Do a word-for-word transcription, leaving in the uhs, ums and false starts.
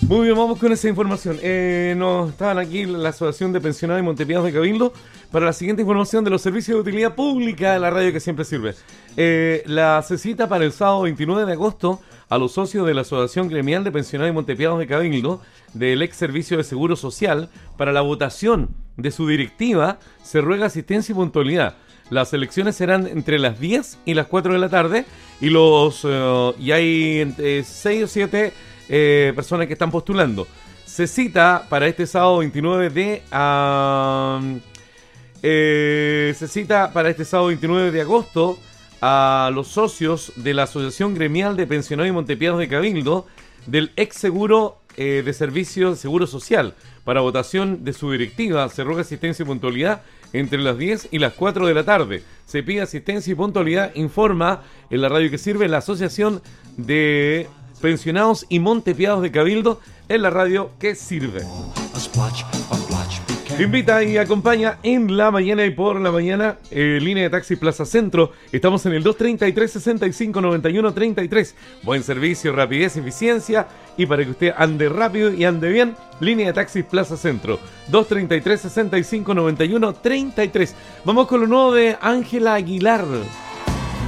Muy bien, vamos con esa información. Eh, nos estaban aquí la Asociación de Pensionados y Montepiados de Cabildo para la siguiente información de los servicios de utilidad pública de la radio que siempre sirve. Eh, la se cita para el sábado veintinueve de agosto a los socios de la Asociación Gremial de Pensionados y Montepiados de Cabildo del ex Servicio de Seguro Social para la votación de su directiva. Se ruega asistencia y puntualidad. Las elecciones serán entre las diez y las cuatro de la tarde y los uh, y hay eh, seis o siete eh, personas que están postulando. Se cita para este sábado veintinueve de uh, eh, se cita para este sábado veintinueve de agosto a los socios de la Asociación Gremial de Pensionados y Montepiados de Cabildo del ex seguro eh, de servicio de seguro social para votación de su directiva. Se ruega asistencia y puntualidad entre las diez y las cuatro de la tarde. Se pide asistencia y puntualidad, informa en la radio que sirve la Asociación de Pensionados y Montepiados de Cabildo en la radio que sirve. Invita y acompaña en la mañana y por la mañana, eh, línea de taxi Plaza Centro. Estamos en el dos treinta y tres, sesenta y cinco, noventa y uno, treinta y tres. Buen servicio, rapidez, eficiencia. Y para que usted ande rápido y ande bien, línea de taxi Plaza Centro. dos treinta y tres, sesenta y cinco, noventa y uno, treinta y tres. Vamos con lo nuevo de Ángela Aguilar.